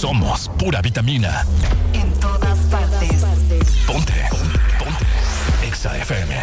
Somos pura vitamina. En todas partes. Ponte. Exa FM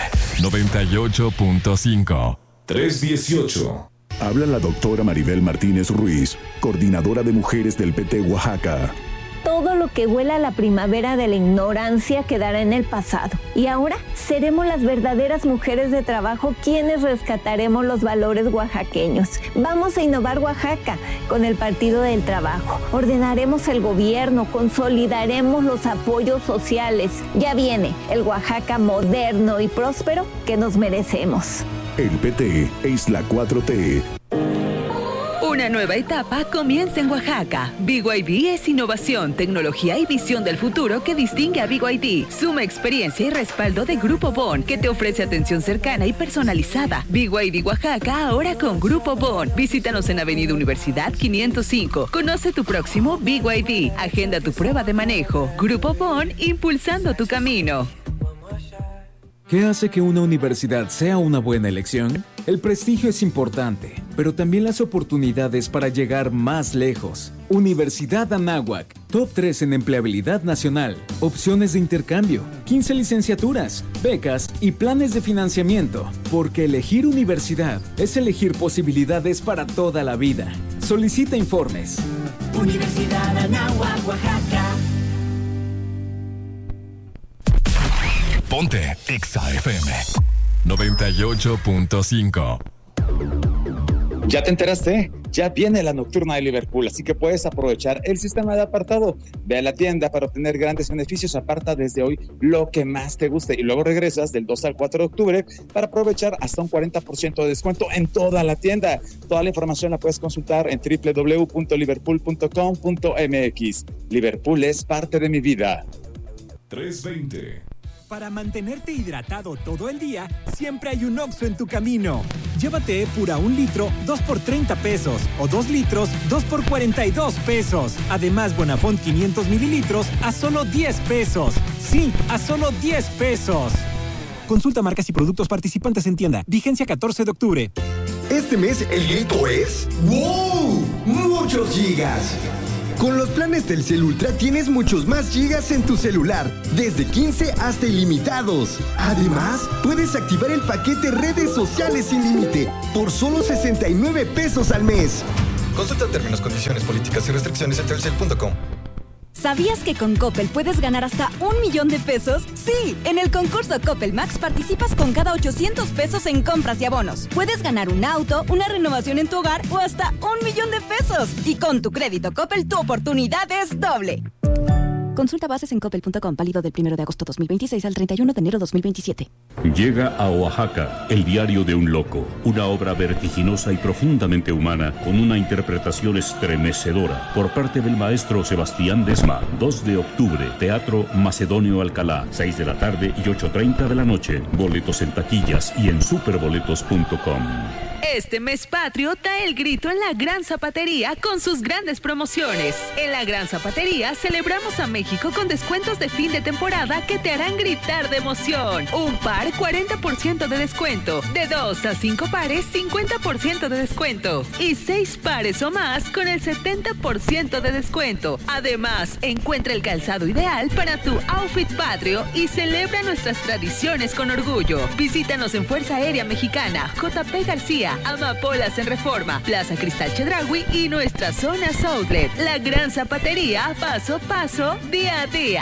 98.5. 318. Habla la doctora Maribel Martínez Ruiz, coordinadora de mujeres del PT Oaxaca. Todo lo que huela a la primavera de la ignorancia quedará en el pasado. Y ahora seremos las verdaderas mujeres de trabajo quienes rescataremos los valores oaxaqueños. Vamos a innovar Oaxaca con el Partido del Trabajo. Ordenaremos el gobierno, consolidaremos los apoyos sociales. Ya viene el Oaxaca moderno y próspero que nos merecemos. El PT es la 4T. Una nueva etapa comienza en Oaxaca. BYD es innovación, tecnología y visión del futuro que distingue a BYD. Suma experiencia y respaldo de Grupo Bon, que te ofrece atención cercana y personalizada. BYD Oaxaca ahora con Grupo Bon. Visítanos en Avenida Universidad 505. Conoce tu próximo BYD. Agenda tu prueba de manejo. Grupo Bon, impulsando tu camino. ¿Qué hace que una universidad sea una buena elección? El prestigio es importante, pero también las oportunidades para llegar más lejos. Universidad Anáhuac, top 3 en empleabilidad nacional, opciones de intercambio, 15 licenciaturas, becas y planes de financiamiento. Porque elegir universidad es elegir posibilidades para toda la vida. Solicita informes. Universidad Anáhuac, Oaxaca. Ponte Exa FM 98.5. ¿Ya te enteraste? Ya viene la nocturna de Liverpool, así que puedes aprovechar el sistema de apartado. Ve a la tienda para obtener grandes beneficios. Aparta desde hoy lo que más te guste y luego regresas del 2 al 4 de octubre para aprovechar hasta un 40% de descuento en toda la tienda. Toda la información la puedes consultar en www.liverpool.com.mx. Liverpool es parte de mi vida. 320. Para mantenerte hidratado todo el día, siempre hay un Oxxo en tu camino. Llévate Epura 1 litro, 2 por 30 pesos. O 2 litros, 2 por 42 pesos. Además, Bonafont 500 mililitros a solo 10 pesos. Sí, a solo 10 pesos. Consulta marcas y productos participantes en tienda. Vigencia 14 de octubre. Este mes el grito es ¡wow! ¡Muchos gigas! Con los planes Telcel Ultra tienes muchos más gigas en tu celular, desde 15 hasta ilimitados. Además, puedes activar el paquete redes sociales sin límite por solo 69 pesos al mes. Consulta términos, condiciones, políticas y restricciones en telcel.com. ¿Sabías que con Coppel puedes ganar hasta 1 millón de pesos? Sí, en el concurso Coppel Max participas con cada 800 pesos en compras y abonos. Puedes ganar un auto, una renovación en tu hogar o hasta 1 millón de pesos. Y con tu crédito Coppel, tu oportunidad es doble. Consulta bases en coppel.com, válido del 1 de agosto 2026 al 31 de enero 2027. Llega a Oaxaca, El diario de un loco, una obra vertiginosa y profundamente humana con una interpretación estremecedora por parte del maestro Sebastián Desma. 2 de octubre, Teatro Macedonio Alcalá, 6 de la tarde y 8:30 de la noche. Boletos en taquillas y en superboletos.com. Este mes patrio da el grito en la Gran Zapatería con sus grandes promociones. En la Gran Zapatería celebramos a México con descuentos de fin de temporada que te harán gritar de emoción. Un par, 40% de descuento. De 2 a 5 pares, 50% de descuento. Y 6 pares o más con el 70% de descuento. Además, encuentra el calzado ideal para tu outfit patrio y celebra nuestras tradiciones con orgullo. Visítanos en Fuerza Aérea Mexicana, JP García, Amapolas en Reforma, Plaza Cristal Chedraui y nuestra zona Outlet. La Gran Zapatería, paso a paso, día a día.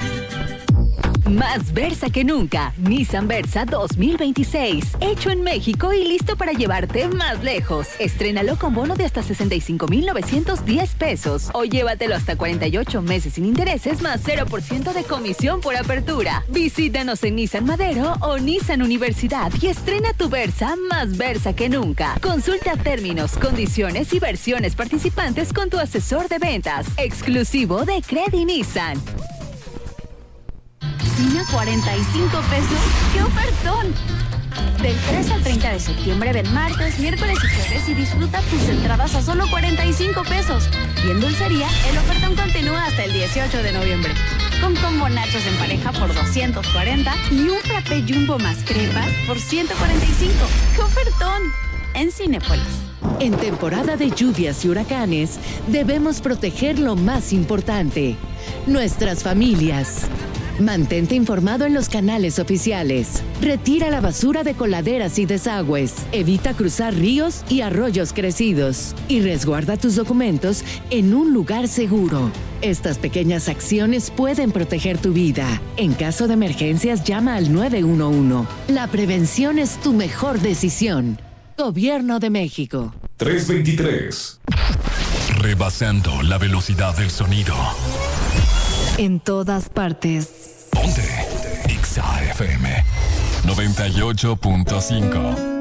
Más Versa que nunca. Nissan Versa 2026. Hecho en México y listo para llevarte más lejos. Estrénalo con bono de hasta 65,910 pesos. O llévatelo hasta 48 meses sin intereses más 0% de comisión por apertura. Visítanos en Nissan Madero o Nissan Universidad y estrena tu Versa más Versa que nunca. Consulta términos, condiciones y versiones participantes con tu asesor de ventas. Exclusivo de Credi Nissan. ¿Cine a 45 pesos? ¡Qué ofertón! Del 3 al 30 de septiembre ven martes, miércoles y jueves y disfruta tus entradas a solo 45 pesos. Y en dulcería, el ofertón continúa hasta el 18 de noviembre. Con combo nachos en pareja por 240 y un frappé jumbo más crepas por 145. ¡Qué ofertón! en Cinépolis. En temporada de lluvias y huracanes, debemos proteger lo más importante, nuestras familias. Mantente informado en los canales oficiales. Retira la basura de coladeras y desagües. Evita cruzar ríos y arroyos crecidos. Y resguarda tus documentos en un lugar seguro. Estas pequeñas acciones pueden proteger tu vida. En caso de emergencias, llama al 911. La prevención es tu mejor decisión. Gobierno de México. 323. Rebasando la velocidad del sonido. En todas partes. Ponte. Exa FM 98.5.